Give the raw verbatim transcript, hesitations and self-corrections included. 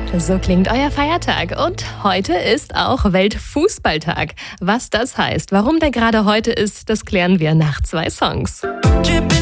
So klingt euer Feiertag. Und heute ist auch Weltfußballtag. Was das heißt, warum der gerade heute ist, das klären wir nach zwei Songs.